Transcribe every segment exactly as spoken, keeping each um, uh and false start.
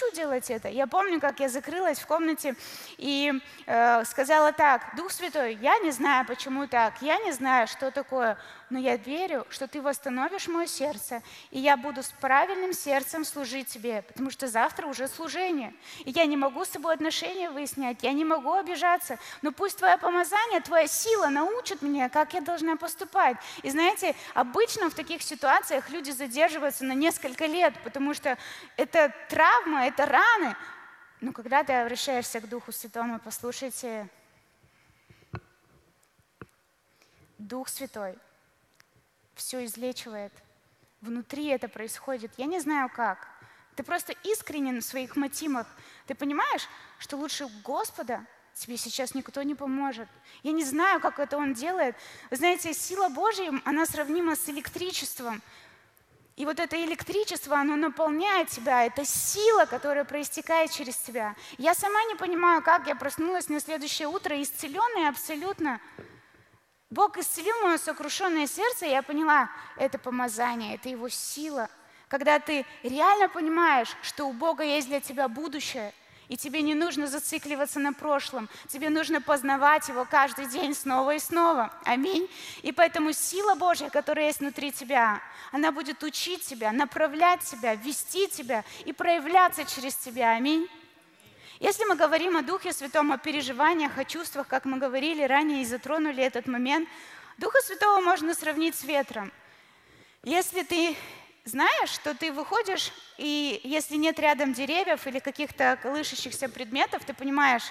хочу делать это. Я помню, как я закрылась в комнате и э, сказала так: Дух Святой, я не знаю, почему так, я не знаю, что такое, но я верю, что Ты восстановишь мое сердце, и я буду с правильным сердцем служить Тебе, потому что завтра уже служение. И я не могу с Тобой отношения выяснять, я не могу обижаться, но пусть Твое помазание, Твоя сила научит меня, как я должна поступать. И знаете, обычно в таких ситуациях люди задерживаются на несколько лет, потому что это травма, это раны. Но когда ты обращаешься к Духу Святому, послушайте, Дух Святой все излечивает. Внутри это происходит. Я не знаю как. Ты просто искренен в своих мотивах. Ты понимаешь, что лучше Господа тебе сейчас никто не поможет. Я не знаю, как это Он делает. Вы знаете, сила Божья, она сравнима с электричеством. И вот это электричество, оно наполняет тебя, это сила, которая проистекает через тебя. Я сама не понимаю, как я проснулась на следующее утро, исцеленная абсолютно. Бог исцелил мое сокрушенное сердце, и я поняла, это помазание, это Его сила. Когда ты реально понимаешь, что у Бога есть для тебя будущее, и тебе не нужно зацикливаться на прошлом, тебе нужно познавать Его каждый день снова и снова. Аминь. И поэтому сила Божья, которая есть внутри тебя, она будет учить тебя, направлять тебя, вести тебя и проявляться через тебя. Аминь. Если мы говорим о Духе Святом, о переживаниях, о чувствах, как мы говорили ранее и затронули этот момент, Духа Святого можно сравнить с ветром. Если ты знаешь, что ты выходишь, и если нет рядом деревьев или каких-то колышащихся предметов, ты понимаешь,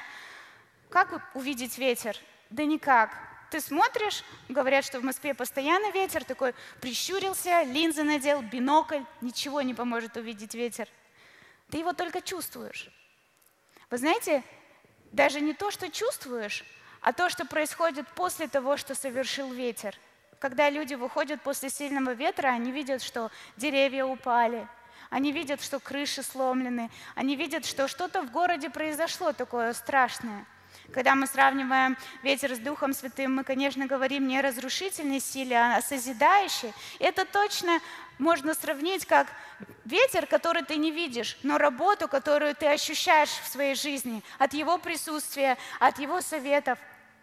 как увидеть ветер? Да никак. Ты смотришь, говорят, что в Москве постоянно ветер, такой прищурился, линзы надел, бинокль, ничего не поможет увидеть ветер. Ты его только чувствуешь. Вы знаете, даже не то, что чувствуешь, а то, что происходит после того, что совершил ветер. Когда люди выходят после сильного ветра, они видят, что деревья упали, они видят, что крыши сломлены, они видят, что что-то в городе произошло такое страшное. Когда мы сравниваем ветер с Духом Святым, мы, конечно, говорим не о разрушительной силе, а о созидающей. Это точно можно сравнить как ветер, который ты не видишь, но работу, которую ты ощущаешь в своей жизни, от Его присутствия, от Его советов.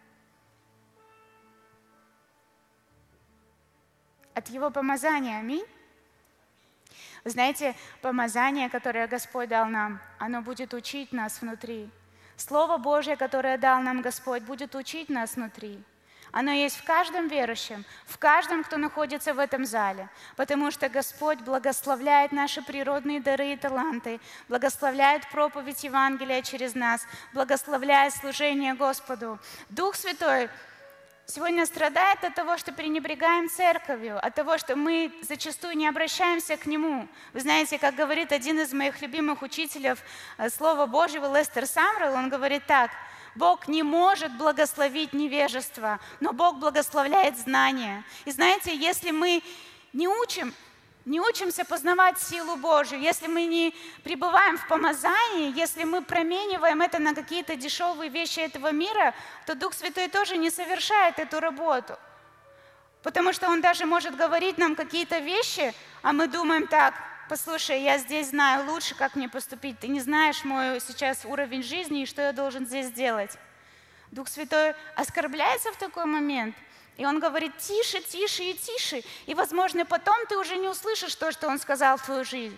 От Его помазания. Аминь. Вы знаете, помазание, которое Господь дал нам, оно будет учить нас внутри. Слово Божье, которое дал нам Господь, будет учить нас внутри. Оно есть в каждом верующем, в каждом, кто находится в этом зале, потому что Господь благословляет наши природные дары и таланты, благословляет проповедь Евангелия через нас, благословляет служение Господу. Дух Святой сегодня страдает от того, что пренебрегаем церковью, от того, что мы зачастую не обращаемся к Нему. Вы знаете, как говорит один из моих любимых учителей Слова Божьего, Лестер Самрелл, он говорит так: Бог не может благословить невежество, но Бог благословляет знания. И знаете, если мы не учим, не учимся познавать силу Божью, если мы не пребываем в помазании, если мы промениваем это на какие-то дешевые вещи этого мира, то Дух Святой тоже не совершает эту работу. Потому что Он даже может говорить нам какие-то вещи, а мы думаем так: послушай, я здесь знаю лучше, как мне поступить. Ты не знаешь мой сейчас уровень жизни и что я должен здесь сделать. Дух Святой оскорбляется в такой момент. И Он говорит: тише, тише и тише. И, возможно, потом ты уже не услышишь то, что Он сказал в твою жизнь.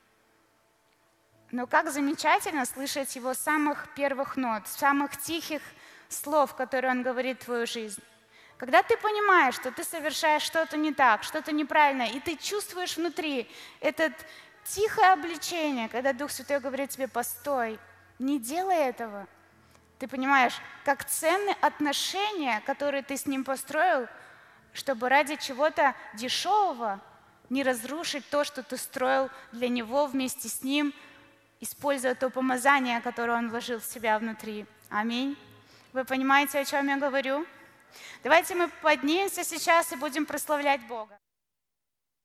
Но как замечательно слышать Его с самых первых нот, с самых тихих слов, которые Он говорит в твою жизнь. Когда ты понимаешь, что ты совершаешь что-то не так, что-то неправильно, и ты чувствуешь внутри это тихое обличение, когда Дух Святой говорит тебе: постой, не делай этого. Ты понимаешь, как ценны отношения, которые ты с Ним построил, чтобы ради чего-то дешевого не разрушить то, что ты строил для Него вместе с Ним, используя то помазание, которое Он вложил в себя внутри. Аминь. Вы понимаете, о чем я говорю? Давайте мы поднимемся сейчас и будем прославлять Бога.